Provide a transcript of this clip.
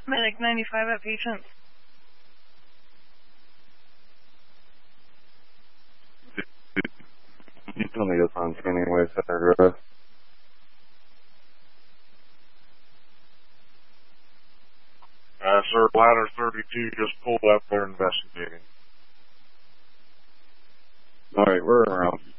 Medic 95 at patient. You told me it's on scanning with Center Grove. Sir, ladder 32 just pulled up there investigating. Alright, we're around.